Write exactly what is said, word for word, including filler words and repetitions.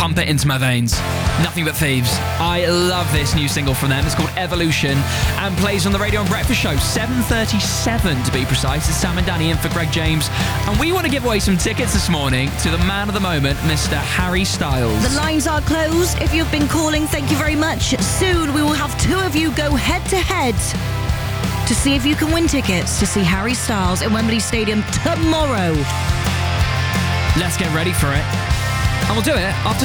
pump it into my veins. Nothing But Thieves. I love this new single from them. It's called Evolution and plays on the Radio and Breakfast Show, seven thirty-seven to be precise. It's Sam and Danny in for Greg James. And we want to give away some tickets this morning to the man of the moment, Mister Harry Styles. The lines are closed. If you've been calling, thank you very much. Soon we will have two of you go head to head to see if you can win tickets to see Harry Styles in Wembley Stadium tomorrow. Let's get ready for it. And we'll do it after